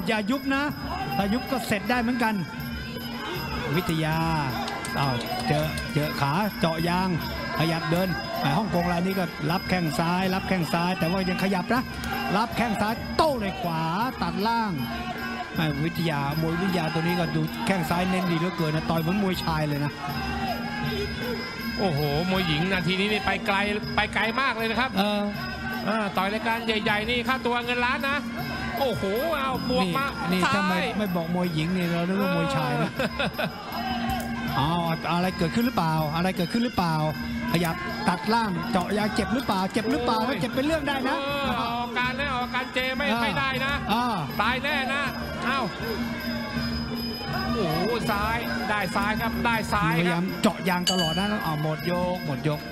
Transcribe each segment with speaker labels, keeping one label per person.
Speaker 1: อย่ายุบนะถ้ายุบก็เสร็จได้เหมือนกันวิทยาเจอขาเจาะยางขยับเดินฮ่องกงรายนี้ก็รับแข้งซ้ายรับแข้งซ้ายแต่ว่ายังขยับนะรับแข้งซ้ายโต้เลยขวาตัดล่างวิทยามวยวิทยาตัวนี้ก็ดูแข้งซ้ายเน้นดีเหลือเกินนะต่อยเหมือนมวยชายเลยนะ
Speaker 2: โอ้โหมวยหญิงนาทีนี้นี่ไปไกลมากเลยนะครับต่อยรายการใหญ่ๆนี่ค่าตัวเงินล้านนะโอ้โหเอาบวกมา
Speaker 1: นี่ถ้าไม่บอกมวยหญิงนี่เราเรียกว่ามวยชายนะอะไรเกิดขึ้นหรือเปล่าอะไรเกิดขึ้นหรือเปล่าขยับตัดล่างเจาะยางเจ็บหรือเปล่าเจ็บหรือเปล่าถ้าเจ็บเป็นเรื่องได้นะ
Speaker 2: ออกการนะออกการเจไม่ได้นะตายแน่นะเอ้าโอ้โหซ้ายได้ซ้ายครับได้ซ้าย
Speaker 1: พยายามเจาะยางตลอดนะหมดยก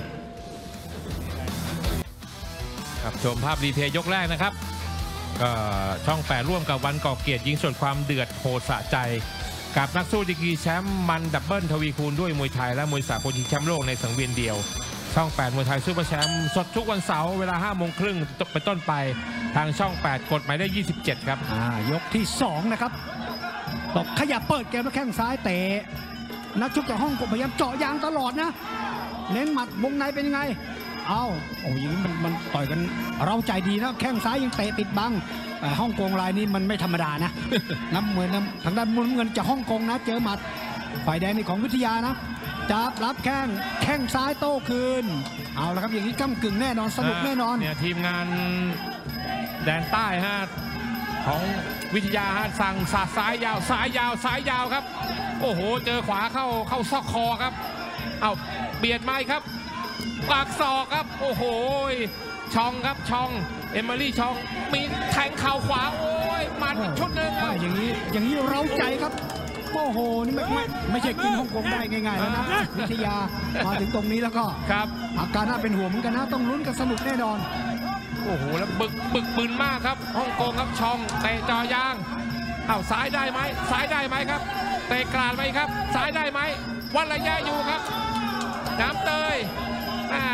Speaker 2: ครับชมภาพรีเพย์ยกแรกนะครับก็ช่อง8ร่วมกับวันก่อเกียรติยิงส่วนความเดือดโหดสะใจกับนักสู้ดีกรีแชมป์มันดับเบิลทวีคูณด้วยมวยไทยและมวยสากลชิงแชมป์โลกในสังเวียนเดียวช่อง8มวยไทยซูเปอร์แชมป์สดทุกวันเสาร์เวลา 5:30 นเป็นต้นไปทางช่อง8กดหมายเลข27ครับ
Speaker 1: ยกที่2นะครับตกขยับเปิดเกมแล้วแข้งซ้ายเตะนักชกจากฮ่องกงพยายามเจาะยางตลอดนะเน้นหมัดวงในเป็นยังไงอย่างนี้มันต่อยกันเราใจดีนะแข้งซ้ายยังเตะติดบังฮ่องกงรายนี้มันไม่ธรรมดานะน้ำเหมือนทางด้านมุมเงินจากฮ่องกงนะเจอหมัดฝ่ายแดงนี่ของวิทยานะจับรับแข้งซ้ายโต้คืนเอาละครับอย่างนี้ก้ำกึ่งแน่นอนสนุกแน่นอน
Speaker 2: เนี่ยทีมงานแดนใต้ฮะของวิทยาฮะสั่งสาดซ้ายยาวครับโอ้โหเจอขวาเข้าซอกคอครับเอาเบียดไม้ครับปากศอกครับโอ้โหช่องครับช่องเอมิลี่ช่องมีแทงเข่าขวาโอ้ยมันชุดหนึ่ง
Speaker 1: อย่างนี้เร้าใจครับโอ้โหนี่ไม่ใช่กินฮ่องกงได้ง่ายๆแล้วนะวิทยามาถึงตรงนี้แล้วก็
Speaker 2: ครับ
Speaker 1: อาการน่าเป็นห่วงเหมือนกันนะต้องลุ้นกันสนุกแน่นอน
Speaker 2: โอ้โหแล้วบึกปืนมากครับฮ่องกงครับช่องเตะจอยางซ้ายได้ไหมครับเตะกราดไหมครับซ้ายได้ไหมวัดระยะอยู่ครับน้ำเตย